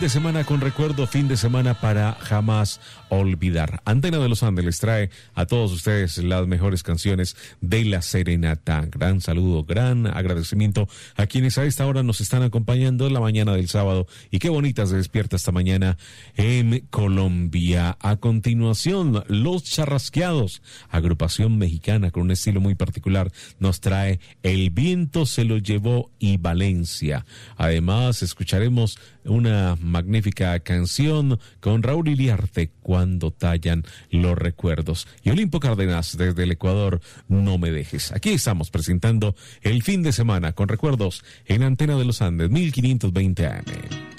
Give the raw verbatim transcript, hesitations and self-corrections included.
de semana con recuerdo, fin de semana para jamás olvidar. Antena de los Andes les trae a todos ustedes las mejores canciones de La Serenata. Gran saludo, gran agradecimiento a quienes a esta hora nos están acompañando en la mañana del sábado. Y qué bonita se despierta esta mañana en Colombia. A continuación, Los Charrasqueados, agrupación mexicana con un estilo muy particular, nos trae El viento se lo llevó y Valencia. Además, escucharemos una magnífica canción con Raúl Iriarte, Cuando tallan los recuerdos. Y Olimpo Cárdenas desde el Ecuador, No me dejes. Aquí estamos presentando el fin de semana con recuerdos en Antena de los Andes, mil quinientos veinte A M.